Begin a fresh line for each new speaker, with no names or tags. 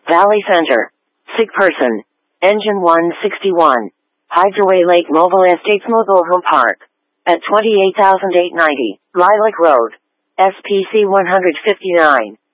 Valley Center. Sick person. Engine 161. Hydroway Lake Mobile Estates Mobile Home Park. At 28,890 Lilac Road. SPC 159.